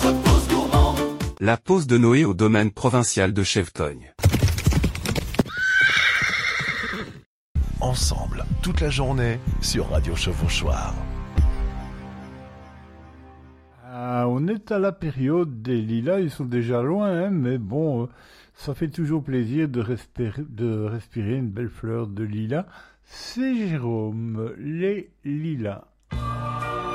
La pause de Noé au domaine provincial de Chevetogne. Ensemble, toute la journée, sur Radio Chevauchoir. On est à la période des lilas, ils sont déjà loin, hein, mais bon, ça fait toujours plaisir de respirer une belle fleur de lilas. C'est Jérôme, les lilas.